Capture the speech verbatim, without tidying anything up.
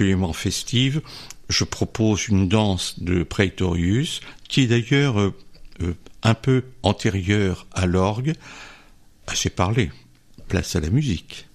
particulièrement festive, je propose une danse de Praetorius, qui est d'ailleurs euh, euh, un peu antérieure à l'orgue. Assez parlé, place à la musique.